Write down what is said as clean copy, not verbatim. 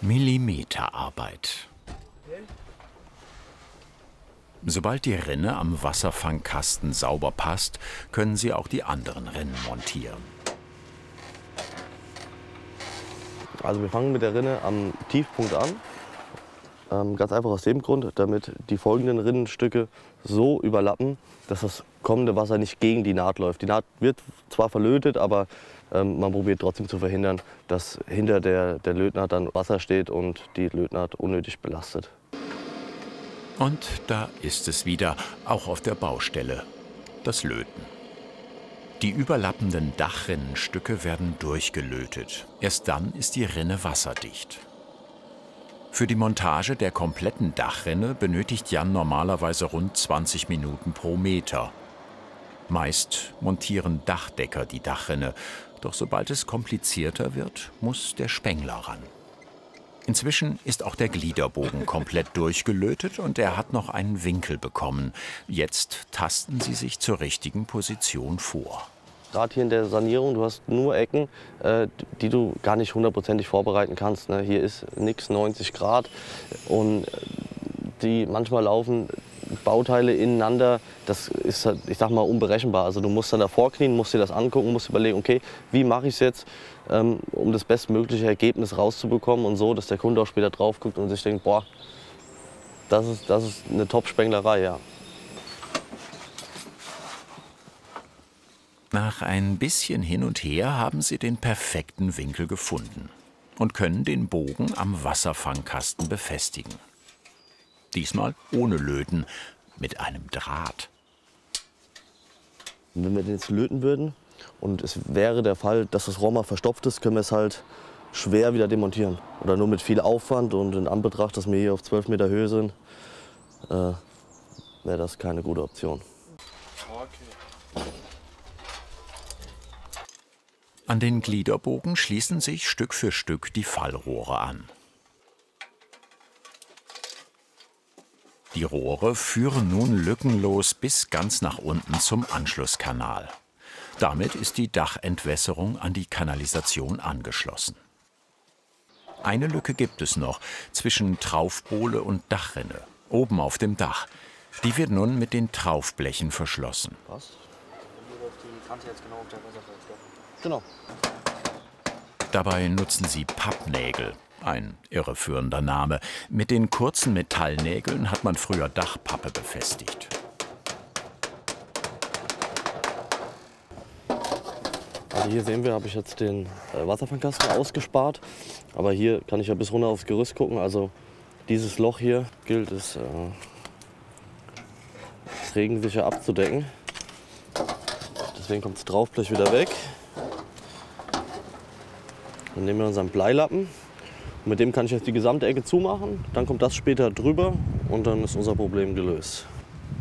Millimeterarbeit. Sobald die Rinne am Wasserfangkasten sauber passt, können Sie auch die anderen Rinnen montieren. Also wir fangen mit der Rinne am Tiefpunkt an. Ganz einfach aus dem Grund, damit die folgenden Rinnenstücke so überlappen, dass das kommende Wasser nicht gegen die Naht läuft. Die Naht wird zwar verlötet, aber man probiert trotzdem zu verhindern, dass hinter der Lötnaht dann Wasser steht und die Lötnaht unnötig belastet. Und da ist es wieder, auch auf der Baustelle, das Löten. Die überlappenden Dachrinnenstücke werden durchgelötet. Erst dann ist die Rinne wasserdicht. Für die Montage der kompletten Dachrinne benötigt Jan normalerweise rund 20 Minuten pro Meter. Meist montieren Dachdecker die Dachrinne, doch sobald es komplizierter wird, muss der Spengler ran. Inzwischen ist auch der Gliederbogen komplett durchgelötet und er hat noch einen Winkel bekommen. Jetzt tasten sie sich zur richtigen Position vor. Gerade hier in der Sanierung, du hast nur Ecken, die du gar nicht hundertprozentig vorbereiten kannst. Ne? Hier ist nichts 90 Grad und manchmal laufen Bauteile ineinander. Das ist, ich sag mal, unberechenbar. Also du musst dann davor knien, musst dir das angucken, musst überlegen, okay, wie mache ich es jetzt, um das bestmögliche Ergebnis rauszubekommen und so, dass der Kunde auch später drauf guckt und sich denkt, boah, das ist eine Top-Spenglerei, ja. Nach ein bisschen hin und her haben sie den perfekten Winkel gefunden und können den Bogen am Wasserfangkasten befestigen. Diesmal ohne Löten, mit einem Draht. Wenn wir den jetzt löten würden und es wäre der Fall, dass das Rohr mal verstopft ist, können wir es halt schwer wieder demontieren. Oder nur mit viel Aufwand und in Anbetracht, dass wir hier auf 12 Meter Höhe sind, wäre das keine gute Option. Okay. An den Gliederbogen schließen sich Stück für Stück die Fallrohre an. Die Rohre führen nun lückenlos bis ganz nach unten zum Anschlusskanal. Damit ist die Dachentwässerung an die Kanalisation angeschlossen. Eine Lücke gibt es noch zwischen Traufbohle und Dachrinne, oben auf dem Dach. Die wird nun mit den Traufblechen verschlossen. Was? Die Kante jetzt genau auf der Wasserfall. Genau. Dabei nutzen sie Pappnägel. Ein irreführender Name. Mit den kurzen Metallnägeln hat man früher Dachpappe befestigt. Also hier sehen wir, habe ich jetzt den Wasserfangkasten ausgespart. Aber hier kann ich ja bis runter aufs Gerüst gucken. Also dieses Loch hier gilt es regensicher abzudecken. Deswegen kommt das Traufblech wieder weg. Dann nehmen wir unseren Bleilappen. Mit dem kann ich jetzt die gesamte Ecke zumachen. Dann kommt das später drüber und dann ist unser Problem gelöst.